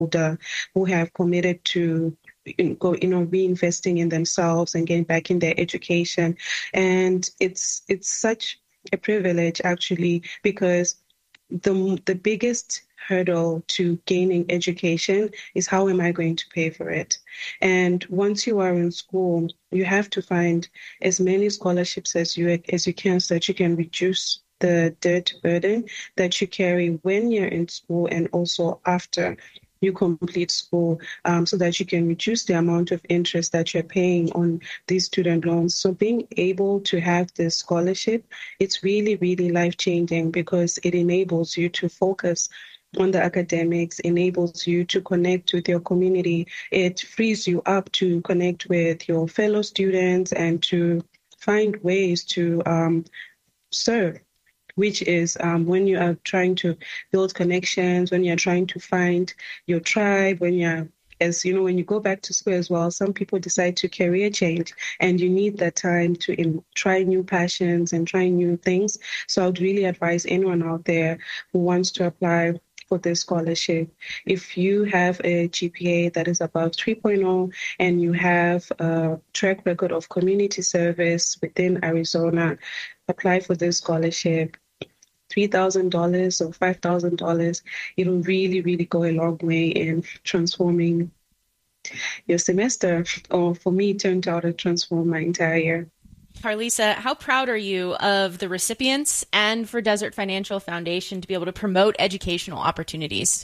older who have committed to reinvesting in themselves and getting back in their education. And it's such a privilege, actually, because the biggest hurdle to gaining education is how am I going to pay for it? And once you are in school, you have to find as many scholarships as you can so that you can reduce the debt burden that you carry when you're in school and also after you complete school, so that you can reduce the amount of interest that you're paying on these student loans. So being able to have this scholarship, it's really, really life-changing because it enables you to focus on the academics, enables you to connect with your community. It frees you up to connect with your fellow students and to find ways to serve, which is when you are trying to build connections, when you're trying to find your tribe, when you go back to school as well, some people decide to career change and you need that time to try new passions and try new things. So I would really advise anyone out there who wants to apply for this scholarship. If you have a GPA that is above 3.0 and you have a track record of community service within Arizona, apply for this scholarship. $3,000 or $5,000, it'll really, really go a long way in transforming your semester. Or for me, it turned out to transform my entire year. Carlisa, how proud are you of the recipients and for Desert Financial Foundation to be able to promote educational opportunities?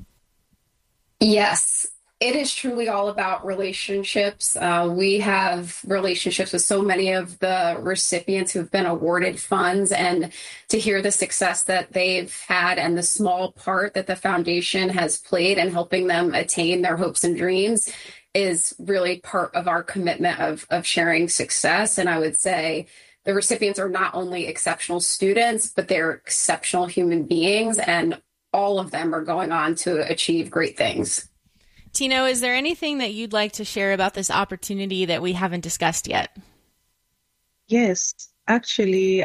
Yes. It is truly all about relationships. We have relationships with so many of the recipients who've been awarded funds, and to hear the success that they've had and the small part that the foundation has played in helping them attain their hopes and dreams is really part of our commitment of sharing success. And I would say the recipients are not only exceptional students, but they're exceptional human beings, and all of them are going on to achieve great things. Tino, is there anything that you'd like to share about this opportunity that we haven't discussed yet? Yes, actually,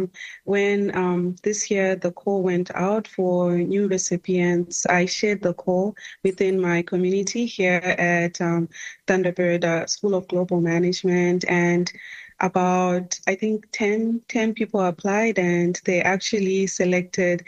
when this year the call went out for new recipients, I shared the call within my community here at Thunderbird School of Global Management, and about, I think, 10 people applied, and they actually selected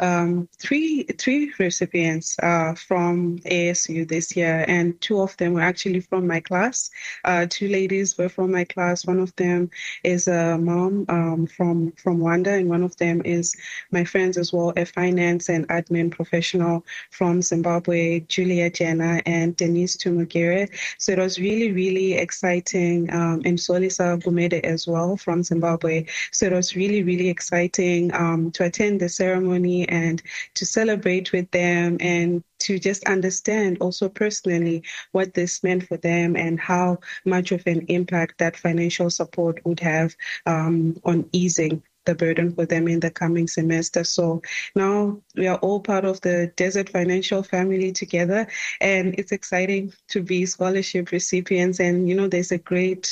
three recipients from ASU this year, and two of them were actually from my class. Two ladies were from my class. One of them is a mom from Rwanda, and one of them is my friends as well, a finance and admin professional from Zimbabwe, Julia Jenna and Denise Tumugire. So it was really, really exciting, and Solisa Gumede as well from Zimbabwe. So it was really, really exciting to attend the ceremony and to celebrate with them and to just understand also personally what this meant for them and how much of an impact that financial support would have on easing the burden for them in the coming semester. So now we are all part of the Desert Financial family together, and it's exciting to be scholarship recipients. And, there's a great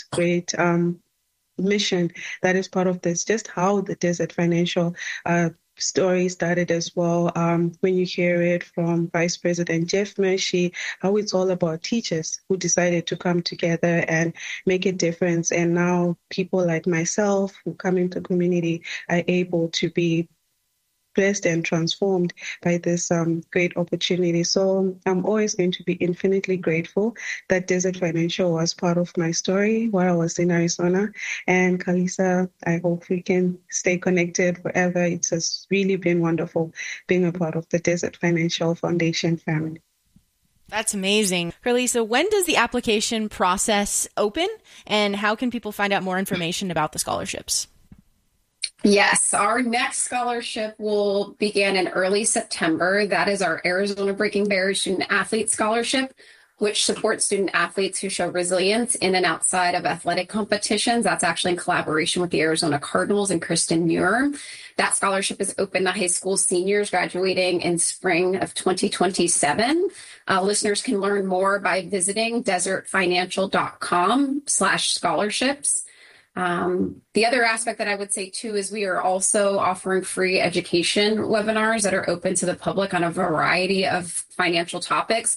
mission that is part of this, just how the Desert Financial story started as well. When you hear it from Vice President Jeff Mershey, how it's all about teachers who decided to come together and make a difference. And now people like myself who come into the community are able to be blessed and transformed by this great opportunity. So I'm always going to be infinitely grateful that Desert Financial was part of my story while I was in Arizona. And Carlisa, I hope we can stay connected forever. It has really been wonderful being a part of the Desert Financial Foundation family. That's amazing. Carlisa, when does the application process open, and how can people find out more information about the scholarships? Yes, our next scholarship will begin in early September. That is our Arizona Breaking Barriers Student Athlete Scholarship, which supports student athletes who show resilience in and outside of athletic competitions. That's actually in collaboration with the Arizona Cardinals and Kristen Muir. That scholarship is open to high school seniors graduating in spring of 2027. Listeners can learn more by visiting desertfinancial.com/scholarships. The other aspect that I would say too is we are also offering free education webinars that are open to the public on a variety of financial topics.